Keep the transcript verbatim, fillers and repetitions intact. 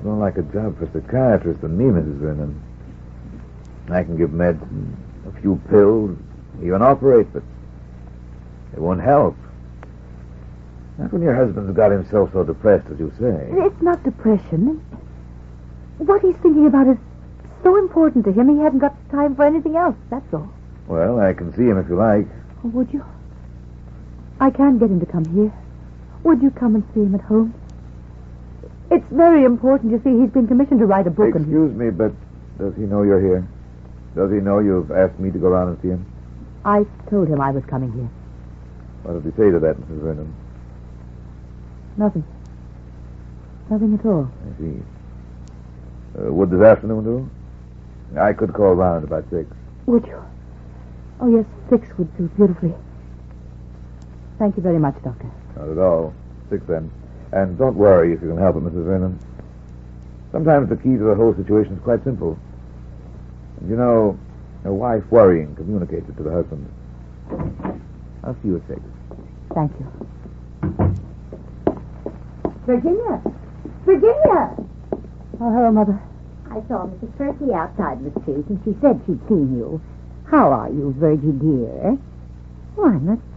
More like a job for a psychiatrist than me, Missus Vernon. I can give medicine, a few pills, even operate, but it won't help. Not when your husband's got himself so depressed as you say. It's not depression. What he's thinking about is so important to him, he hasn't got time for anything else, that's all. Well, I can see him if you like. Oh, would you? I can't get him to come here. Would you come and see him at home? It's very important, you see. He's been commissioned to write a book. Excuse and... me, but does he know you're here? Does he know you've asked me to go around and see him? I told him I was coming here. What did he say to that, Missus Vernon? Nothing. Nothing at all. I see. Uh, would this afternoon do? I could call round about six. Would you? Oh, yes, six would suit beautifully. Thank you very much, Doctor. Not at all. Six, then. And don't worry if you can help it, Missus Vernon. Sometimes the key to the whole situation is quite simple. And you know, a wife worrying communicates it to the husband. I'll see you at six. Thank you. Virginia! Virginia! Oh, hello, Mother. I saw Missus Percy outside the street, and she said she'd seen you. How are you, Virgie dear? Why, not